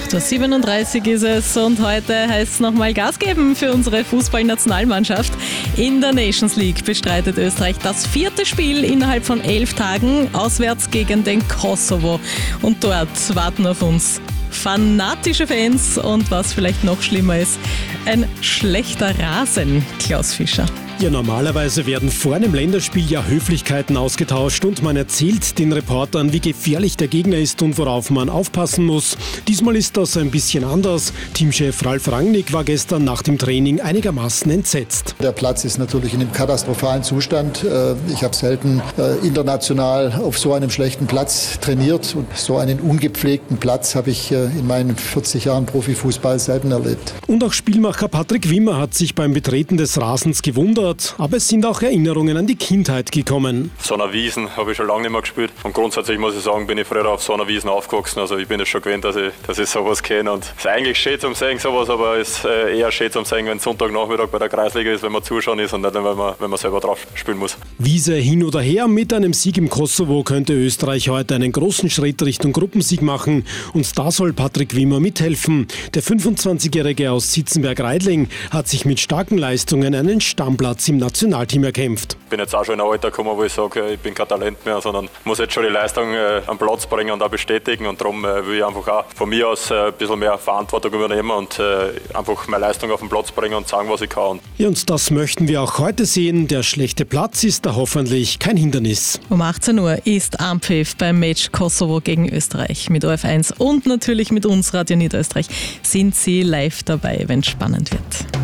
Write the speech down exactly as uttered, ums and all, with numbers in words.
acht Uhr siebenunddreißig ist es und heute heißt es nochmal Gas geben für unsere Fußballnationalmannschaft. In der Nations League bestreitet Österreich das vierte Spiel innerhalb von elf Tagen auswärts gegen den Kosovo. Und dort warten auf uns fanatische Fans und was vielleicht noch schlimmer ist, ein schlechter Rasen, Klaus Fischer. Ja, normalerweise werden vor einem Länderspiel ja Höflichkeiten ausgetauscht und man erzählt den Reportern, wie gefährlich der Gegner ist und worauf man aufpassen muss. Diesmal ist das ein bisschen anders. Teamchef Ralf Rangnick war gestern nach dem Training einigermaßen entsetzt. Der Platz ist natürlich in einem katastrophalen Zustand. Ich habe selten international auf so einem schlechten Platz trainiert und so einen ungepflegten Platz habe ich in meinen vierzig Jahren Profifußball selten erlebt. Und auch Spielmacher Patrick Wimmer hat sich beim Betreten des Rasens gewundert. Aber es sind auch Erinnerungen an die Kindheit gekommen. So einer Wiesen habe ich schon lange nicht mehr gespielt. Und grundsätzlich muss ich sagen, bin ich früher auf so einer Wiesen aufgewachsen. Also ich bin es schon gewöhnt, dass ich, dass ich sowas kenne. Und es ist eigentlich schön zum Sehen, sowas, aber es ist eher schön zum Sehen, wenn es Sonntagnachmittag bei der Kreisliga ist, wenn man zuschauen ist und nicht, wenn man, wenn man selber drauf spielen muss. Wiese hin oder her, mit einem Sieg im Kosovo könnte Österreich heute einen großen Schritt Richtung Gruppensieg machen. Und da soll Patrick Wimmer mithelfen. Der fünfundzwanzigjährige aus Sitzenberg-Reidling hat sich mit starken Leistungen einen Stammplatz im Nationalteam erkämpft. Ich bin jetzt auch schon in ein Alter gekommen, wo ich sage, ich bin kein Talent mehr, sondern muss jetzt schon die Leistung äh, am Platz bringen und auch bestätigen. Und darum äh, will ich einfach auch von mir aus äh, ein bisschen mehr Verantwortung übernehmen und äh, einfach meine Leistung auf den Platz bringen und sagen, was ich kann. Ja, und das möchten wir auch heute sehen. Der schlechte Platz ist da hoffentlich kein Hindernis. Um achtzehn Uhr ist Anpfiff beim Match Kosovo gegen Österreich. Mit O F eins und natürlich mit uns, Radio Niederösterreich, sind Sie live dabei, wenn es spannend wird.